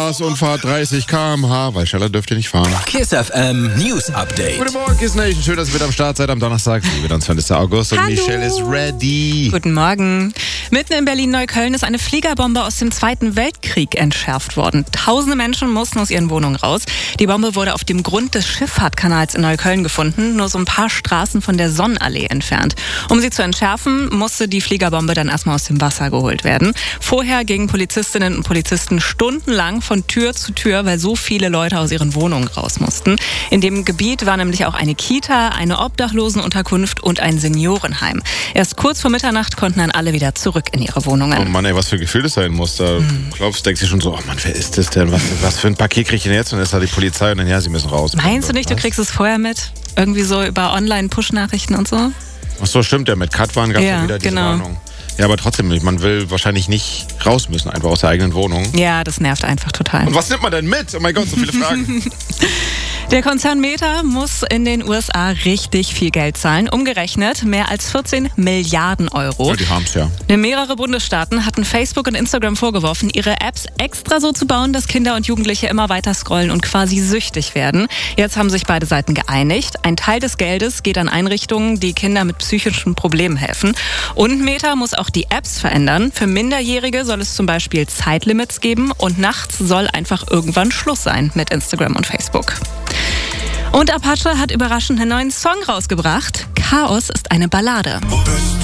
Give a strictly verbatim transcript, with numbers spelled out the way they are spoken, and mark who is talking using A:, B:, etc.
A: Vollgas und fahrt dreißig Kilometer pro Stunde, weil schneller dürft ihr nicht fahren.
B: KISS F M News Update.
A: Guten Morgen, KISS Nation. Schön, dass ihr wieder am Start seid am Donnerstag, siebenundzwanzigsten August. Und
C: Hallo.
A: Michelle ist ready.
C: Guten Morgen. Mitten in Berlin-Neukölln ist eine Fliegerbombe aus dem Zweiten Weltkrieg entschärft worden. Tausende Menschen mussten aus ihren Wohnungen raus. Die Bombe wurde auf dem Grund des Schifffahrtkanals in Neukölln gefunden, nur so ein paar Straßen von der Sonnenallee entfernt. Um sie zu entschärfen, musste die Fliegerbombe dann erstmal aus dem Wasser geholt werden. Vorher gingen Polizistinnen und Polizisten stundenlang von Tür zu Tür, weil so viele Leute aus ihren Wohnungen raus mussten. In dem Gebiet war nämlich auch eine Kita, eine Obdachlosenunterkunft und ein Seniorenheim. Erst kurz vor Mitternacht konnten dann alle wieder zurück in ihre Wohnungen.
A: Oh Mann, ey, was für ein Gefühl das sein muss. Da hm. glaubst, denkst du schon so, oh Mann, wer ist das denn? Was, was für ein Paket kriege ich denn jetzt? Und dann ist da die Polizei und dann, ja, sie müssen raus.
C: Meinst du nicht, du kriegst es vorher mit? Irgendwie so über Online-Push-Nachrichten und so?
A: Ach so, stimmt, ja, mit Katwan gab es ja, ja wieder diese
C: genau.
A: Warnung. Ja, aber trotzdem, man will wahrscheinlich nicht raus müssen, einfach aus der eigenen Wohnung.
C: Ja, das nervt einfach total.
A: Und was nimmt man denn mit? Oh mein Gott, so viele Fragen.
C: Der Konzern Meta muss in den U S A richtig viel Geld zahlen. Umgerechnet mehr als vierzehn Milliarden Euro.
A: Ja, die haben es ja.
C: Denn mehrere Bundesstaaten hatten Facebook und Instagram vorgeworfen, ihre Apps extra so zu bauen, dass Kinder und Jugendliche immer weiter scrollen und quasi süchtig werden. Jetzt haben sich beide Seiten geeinigt. Ein Teil des Geldes geht an Einrichtungen, die Kinder mit psychischen Problemen helfen. Und Meta muss auch die Apps verändern. Für Minderjährige soll es zum Beispiel Zeitlimits geben und nachts soll einfach irgendwann Schluss sein mit Instagram und Facebook. Und Apache hat überraschend einen neuen Song rausgebracht. Chaos ist eine Ballade.